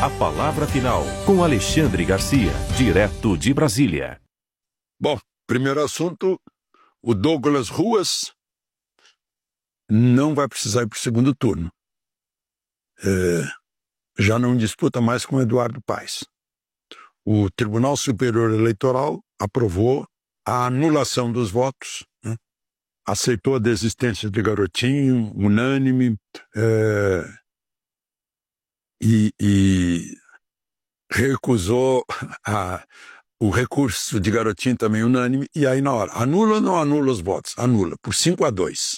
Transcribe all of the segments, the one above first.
A palavra final com Alexandre Garcia, direto de Brasília. Bom, primeiro assunto, o Douglas Ruas não vai precisar ir para o segundo turno. Já não disputa mais com Eduardo Paes. O Tribunal Superior Eleitoral aprovou a anulação dos votos, né? Aceitou a desistência de Garotinho, unânime, e recusou o recurso de Garotinho também unânime, e aí na hora, anula ou não anula os votos? Anula, por 5-2.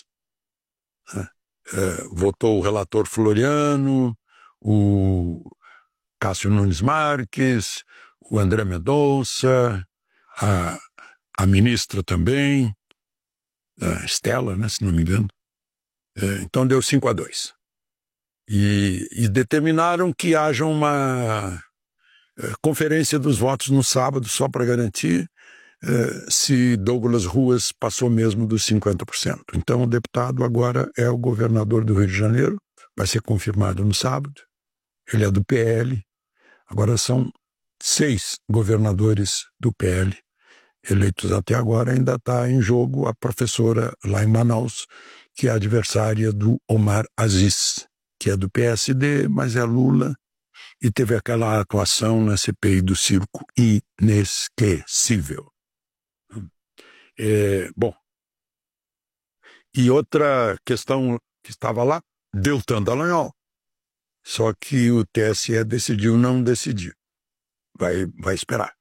Votou o relator Floriano, o Cássio Nunes Marques, o André Mendonça, a ministra também, a Estela, né, se não me engano. Então deu 5-2. E determinaram que haja uma conferência dos votos no sábado, só para garantir se Douglas Ruas passou mesmo dos 50%. Então o deputado agora é o governador do Rio de Janeiro, vai ser confirmado no sábado. Ele é do PL. Agora são 6 governadores do PL eleitos até agora. Ainda está em jogo a professora lá em Manaus, que é adversária do Omar Aziz, que é do PSD, mas é Lula, e teve aquela atuação na CPI do circo inesquecível. Bom, e outra questão que estava lá, Deltan Dallagnol. Só que o TSE decidiu não decidir. Vai esperar.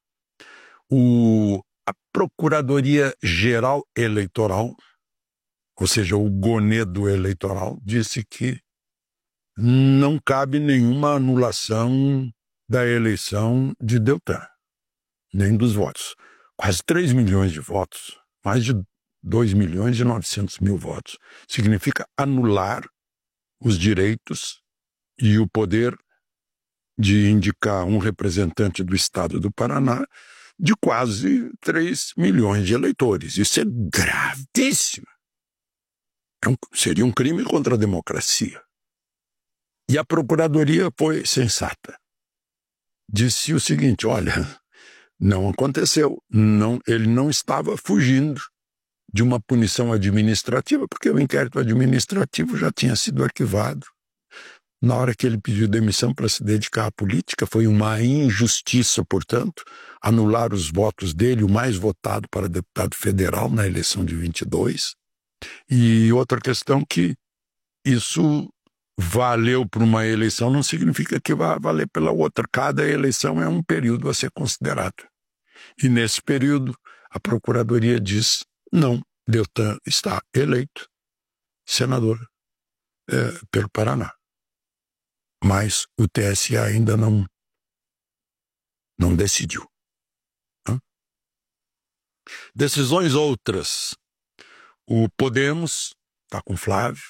A Procuradoria-Geral Eleitoral, ou seja, o Gonedo Eleitoral, disse que não cabe nenhuma anulação da eleição de Deltan, nem dos votos. Quase 3 milhões de votos, mais de 2.900.000 votos. Significa anular os direitos e o poder de indicar um representante do Estado do Paraná de quase 3 milhões de eleitores. Isso é gravíssimo. Seria um crime contra a democracia. E a Procuradoria foi sensata. Disse o seguinte, olha, não aconteceu. Ele não estava fugindo de uma punição administrativa, porque o inquérito administrativo já tinha sido arquivado. Na hora que ele pediu demissão para se dedicar à política, foi uma injustiça, portanto, anular os votos dele, o mais votado para deputado federal na eleição de 22. E outra questão que isso valeu para uma eleição não significa que vai valer pela outra. Cada eleição é um período a ser considerado. E nesse período, a Procuradoria diz, não, Deltan está eleito senador pelo Paraná. Mas o TSE ainda não decidiu. Decisões outras. O Podemos está com Flávio.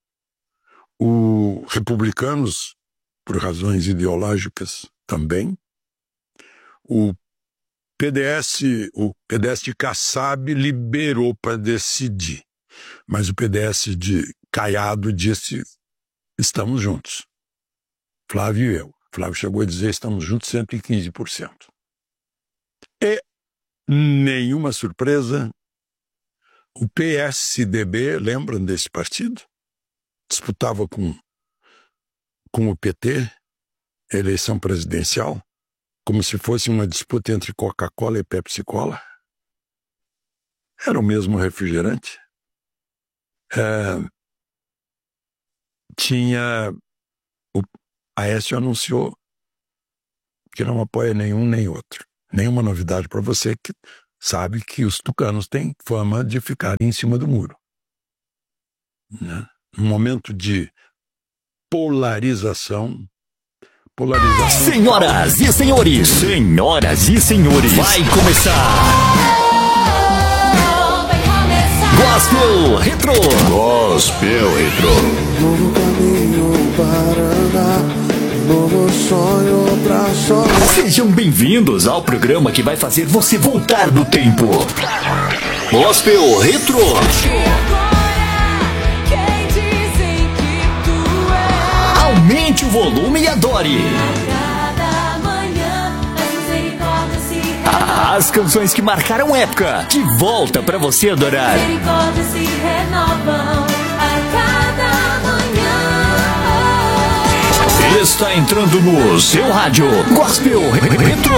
O Republicanos, por razões ideológicas, também. O PDS de Kassab liberou para decidir. Mas o PDS de Caiado disse, estamos juntos. Flávio e eu. Flávio chegou a dizer, estamos juntos 115%. E, nenhuma surpresa, o PSDB, lembram desse partido? Disputava com o PT, a eleição presidencial, como se fosse uma disputa entre Coca-Cola e Pepsi-Cola. Era o mesmo refrigerante. A Aécio anunciou que não apoia nenhum nem outro. Nenhuma novidade para você que sabe que os tucanos têm fama de ficarem em cima do muro. Né? Um momento de polarização. Senhoras e senhores, vai começar. Gospel Retro. Novo caminho para andar, novo sonho pra sonhar. Sejam bem-vindos ao programa que vai fazer você voltar no tempo. Gospel Retro. Aumente o volume e adore. As canções que marcaram época, de volta pra você adorar. Misericórdias se renovam a cada manhã. Está entrando no seu rádio Gospel Retro.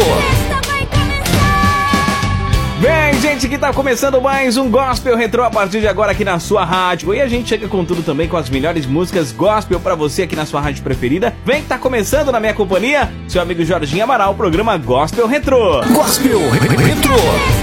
Bem, gente, que tá começando mais um Gospel Retro a partir de agora aqui na sua rádio. E a gente chega com tudo também, com as melhores músicas gospel pra você aqui na sua rádio preferida. Vem que tá começando na minha companhia, seu amigo Jorginho Amaral, o programa Gospel Retro. Gospel Retro.